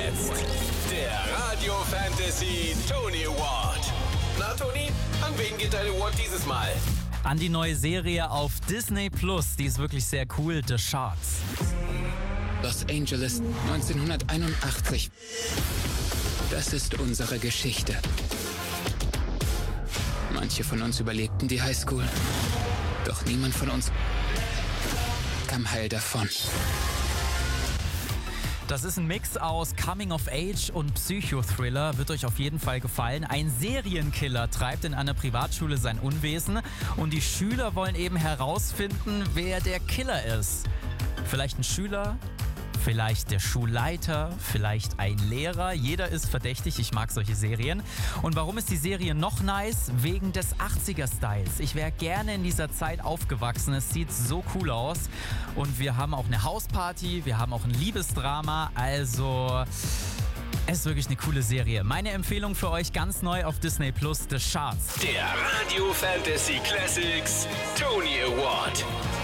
jetzt der Radio Fantasy Tony Award. Na Toni, an wen geht dein Award dieses Mal? An die neue Serie auf Disney Plus, die ist wirklich sehr cool, The Shards. Los Angeles 1981. Das ist unsere Geschichte. Manche von uns überlebten die Highschool. Doch niemand von uns kam heil davon. Das ist ein Mix aus Coming of Age und Psychothriller, wird euch auf jeden Fall gefallen. Ein Serienkiller treibt in einer Privatschule sein Unwesen und die Schüler wollen eben herausfinden, wer der Killer ist. Vielleicht ein Schüler, vielleicht der Schulleiter, vielleicht ein Lehrer. Jeder ist verdächtig, ich mag solche Serien. Und warum ist die Serie noch nice? Wegen des 80er-Styles. Ich wäre gerne in dieser Zeit aufgewachsen. Es sieht so cool aus. Und wir haben auch eine Hausparty, wir haben auch ein Liebesdrama. Also, es ist wirklich eine coole Serie. Meine Empfehlung für euch ganz neu auf Disney Plus, The Shards. Der Radio Fantasy Classics Tony Award.